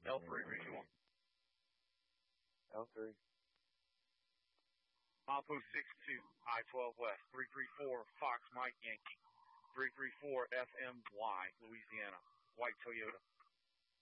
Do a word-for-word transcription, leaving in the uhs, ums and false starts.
L three, region one. L three. Milepost six two, I twelve West, three three four Fox Mike Yankee, three three four F M Y, Louisiana, white Toyota.